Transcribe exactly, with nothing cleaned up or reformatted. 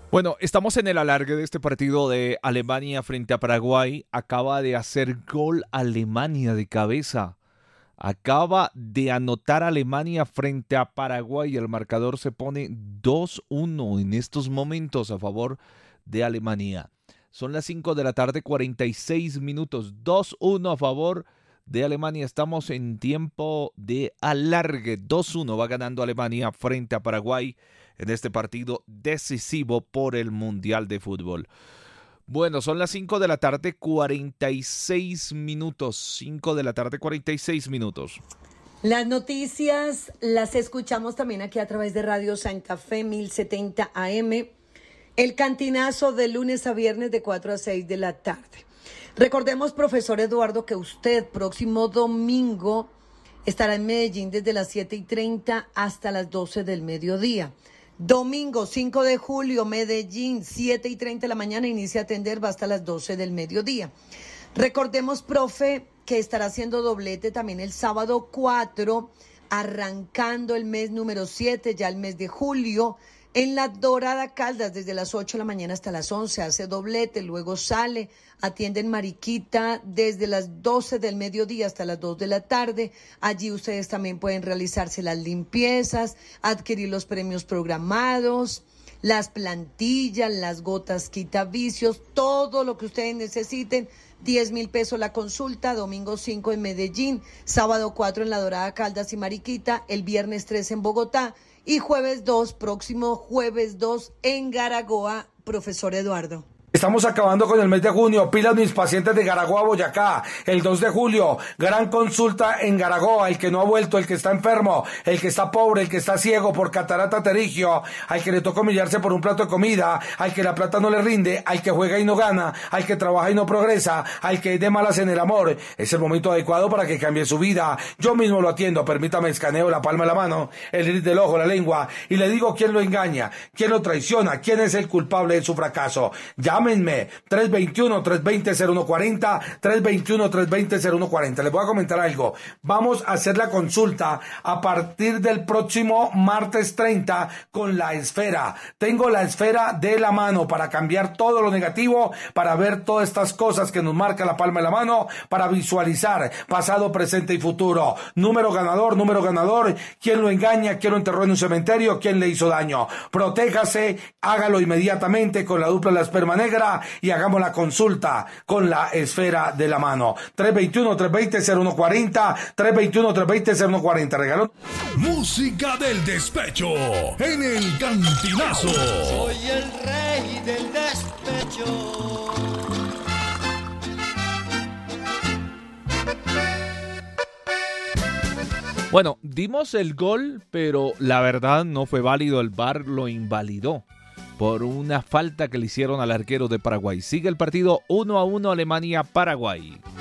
Bueno, estamos en el alargue de este partido de Alemania frente a Paraguay. Acaba de hacer gol Alemania de cabeza. Acaba de anotar Alemania frente a Paraguay. El marcador se pone dos uno en estos momentos a favor de Alemania. Son las cinco de la tarde, cuarenta y seis minutos. dos uno a favor de Alemania. Estamos en tiempo de alargue. dos uno va ganando Alemania frente a Paraguay en este partido decisivo por el Mundial de Fútbol. Bueno, son las cinco de la tarde, cuarenta y seis minutos. cinco de la tarde, cuarenta y seis minutos. Las noticias las escuchamos también aquí a través de Radio Santa Fe mil setenta A M. El cantinazo de lunes a viernes de cuatro a seis de la tarde. Recordemos, profesor Eduardo, que usted próximo domingo estará en Medellín desde las siete y treinta hasta las doce del mediodía. Domingo cinco de julio, Medellín, siete y treinta de la mañana, inicia a atender, va hasta las doce del mediodía. Recordemos, profe, que estará haciendo doblete también el sábado cuatro, arrancando el mes número siete, ya el mes de julio, en la Dorada Caldas, desde las ocho de la mañana hasta las once, hace doblete, luego sale, atiende en Mariquita desde las doce del mediodía hasta las dos de la tarde. Allí ustedes también pueden realizarse las limpiezas, adquirir los premios programados, las plantillas, las gotas quitavicios, todo lo que ustedes necesiten. diez mil pesos la consulta, domingo cinco en Medellín, sábado cuatro en la Dorada Caldas y Mariquita, el viernes tres en Bogotá y jueves dos, próximo jueves dos en Garagoa, profesor Eduardo. Estamos acabando con el mes de junio. Pilas mis pacientes de Garagoa, Boyacá. El dos de julio, gran consulta en Garagoa. El que no ha vuelto, el que está enfermo, el que está pobre, el que está ciego por catarata terigio, al que le toca humillarse por un plato de comida, al que la plata no le rinde, al que juega y no gana, al que trabaja y no progresa, al que es de malas en el amor. Es el momento adecuado para que cambie su vida. Yo mismo lo atiendo. Permítame, escaneo la palma de la mano, el iris del ojo, la lengua, y le digo quién lo engaña, quién lo traiciona, quién es el culpable de su fracaso. Ya Llámenme, tres dos uno, tres dos cero, cero uno cuatro cero, tres dos uno, tres dos cero, cero uno cuatro cero. Les voy a comentar algo. Vamos a hacer la consulta a partir del próximo martes treinta con la esfera. Tengo la esfera de la mano para cambiar todo lo negativo, para ver todas estas cosas que nos marca la palma de la mano, para visualizar pasado, presente y futuro. Número ganador, número ganador. ¿Quién lo engaña? ¿Quién lo enterró en un cementerio? ¿Quién le hizo daño? Protéjase, hágalo inmediatamente con la dupla de la esperma negra y hagamos la consulta con la esfera de la mano. tres dos uno, tres dos cero, cero uno cuatro cero, tres dos uno, tres dos cero, cero uno cuatro cero. Regalón. Música del despecho en el cantinazo. Soy el rey del despecho. Bueno, dimos el gol, pero la verdad no fue válido. El V A R lo invalidó por una falta que le hicieron al arquero de Paraguay. Sigue el partido uno a uno Alemania-Paraguay.